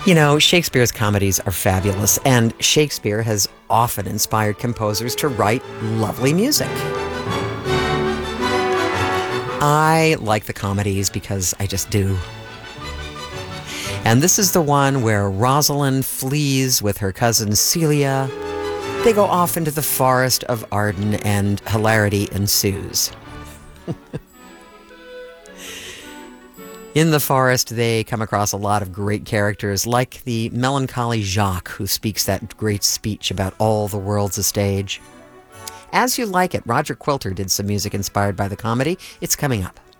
You know, Shakespeare's comedies are fabulous, and Shakespeare has often inspired composers to write lovely music. I like the comedies because I just do. And this is the one where Rosalind flees with her cousin Celia. They go off into the forest of Arden and hilarity ensues. In the forest, they come across a lot of great characters, like the melancholy Jacques, who speaks that great speech about all the world's a stage. As You Like It, Roger Quilter did some music inspired by the comedy. It's coming up.